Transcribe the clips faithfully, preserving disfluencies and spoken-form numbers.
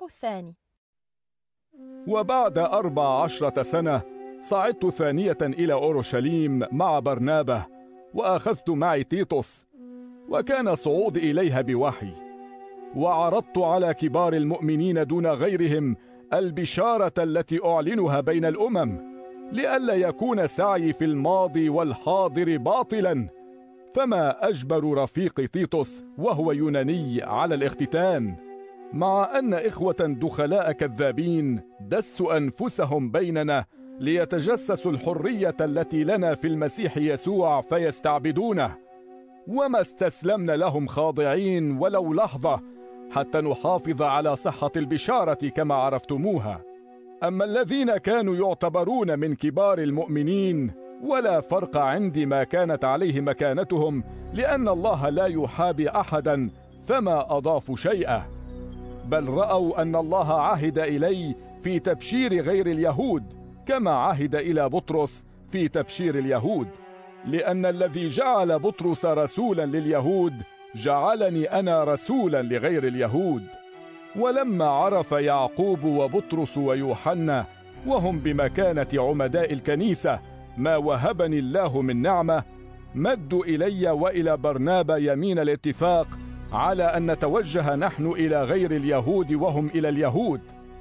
الإصحاح الثاني. وبعد أربع عشرة سنة صعدت ثانية إلى أورشليم مع برنابة، وأخذت معي تيتوس، وكان صعودي إليها بوحي، وعرضت على كبار المؤمنين دون غيرهم البشارة التي أعلنها بين الأمم، لئلا يكون سعي في الماضي والحاضر باطلا. فما أجبر رفيقي تيتوس وهو يوناني على الاختتان، مع أن إخوة دخلاء كذابين دسوا أنفسهم بيننا ليتجسسوا الحرية التي لنا في المسيح يسوع فيستعبدونه، وما استسلمنا لهم خاضعين ولو لحظة حتى نحافظ على صحة البشارة كما عرفتموها. أما الذين كانوا يعتبرون من كبار المؤمنين ولا فرق عندي ما كانت عليه مكانتهم، لأن الله لا يحابي أحدا، فما أضافوا شيئا، بل رأوا أن الله عهد إلي في تبشير غير اليهود كما عهد إلى بطرس في تبشير اليهود، لأن الذي جعل بطرس رسولا لليهود جعلني أنا رسولا لغير اليهود. ولما عرف يعقوب وبطرس ويوحنا وهم بمكانة عمداء الكنيسة ما وهبني الله من نعمة، مدوا إلي وإلى برنابا يمين الاتفاق على أن نتوجه نحن إلى غير اليهود وهم إلى اليهود،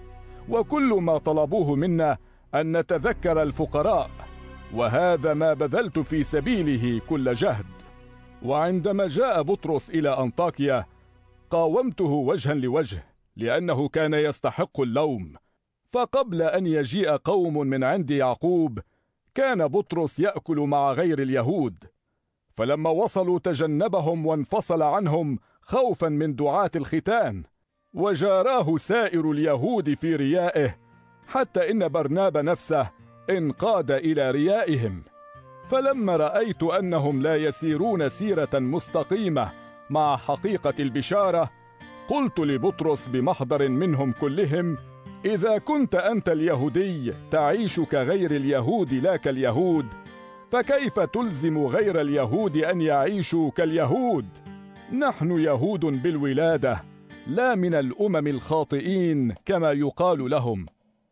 وكل ما طلبوه منا أن نتذكر الفقراء، وهذا ما بذلت في سبيله كل جهد. وعندما جاء بطرس إلى أنطاكيا قاومته وجها لوجه، لأنه كان يستحق اللوم، فقبل أن يجيء قوم من عند يعقوب كان بطرس يأكل مع غير اليهود، فلما وصلوا تجنبهم وانفصل عنهم خوفا من دعاة الختان، وجاراه سائر اليهود في ريائه، حتى إن برنابا نفسه انقاد إلى ريائهم. فلما رأيت أنهم لا يسيرون سيرة مستقيمة مع حقيقة البشارة، قلت لبطرس بمحضر منهم كلهم: إذا كنت أنت اليهودي تعيش كغير اليهود لا كاليهود، فكيف تلزم غير اليهود أن يعيشوا كاليهود؟ نحن يهود بالولادة، لا من الأمم الخاطئين كما يقال لهم،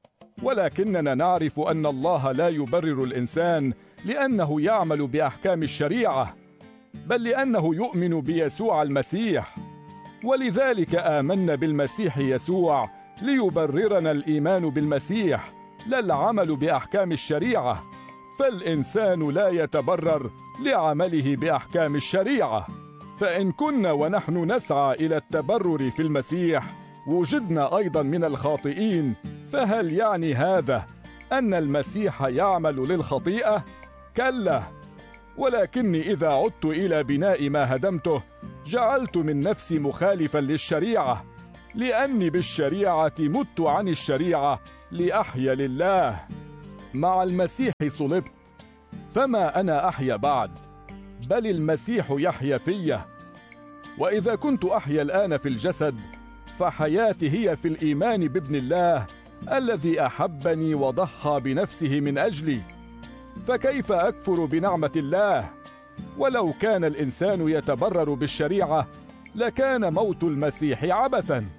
ولكننا نعرف أن الله لا يبرر الإنسان لأنه يعمل بأحكام الشريعة، بل لأنه يؤمن بيسوع المسيح، ولذلك آمنا بالمسيح يسوع ليبررنا الإيمان بالمسيح لا العمل بأحكام الشريعة، فالإنسان لا يتبرر لعمله بأحكام الشريعة. فإن كنا ونحن نسعى إلى التبرر في المسيح وجدنا أيضا من الخاطئين، فهل يعني هذا أن المسيح يعمل للخطيئة؟ كلا، ولكني إذا عدت إلى بناء ما هدمته جعلت من نفسي مخالفا للشريعة، لأني بالشريعة مت عن الشريعة لأحيا لله. مع المسيح صلبت، فما أنا أحيا بعد، بل المسيح يحيا فيا. وإذا كنت أحيا الآن في الجسد، فحياتي هي في الإيمان بابن الله الذي أحبني وضحى بنفسه من أجلي. فكيف أكفر بنعمة الله؟ ولو كان الإنسان يتبرر بالشريعة لكان موت المسيح عبثا.